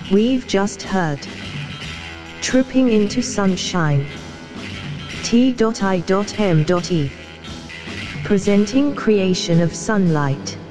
We've just heard Tripping into Sunshine. T.I.M.E. Presenting Creation of Sunlight.